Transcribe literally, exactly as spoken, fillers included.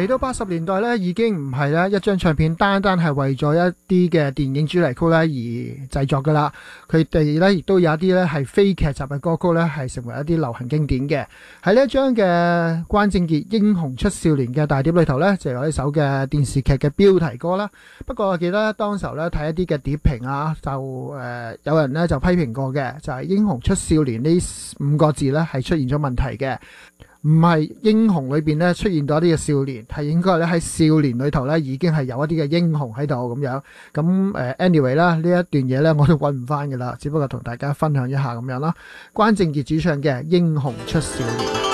嚟到八十年代咧，已經唔係咧一張唱片單單係為咗一啲嘅電影主題曲咧而製作噶啦，佢哋咧亦都有一啲咧係非劇集嘅歌曲咧係成為一啲流行經典嘅。喺呢一張嘅關正傑《英雄出少年》嘅大碟裏頭咧，就有呢首嘅電視劇嘅標題歌啦。不過我記得當時候咧睇一啲嘅碟評啊，就誒、呃、有人咧就批評過嘅，就係、是《英雄出少年》呢五個字咧係出現咗問題嘅。唔係英雄裏邊咧出現到一啲嘅少年，係應該咧喺少年裏頭咧已經係有一啲嘅英雄喺度咁樣。咁誒 anyway 啦，呢一段嘢咧我都揾唔翻㗎啦，只不過同大家分享一下咁樣啦。關正傑主唱嘅《英雄出少年》。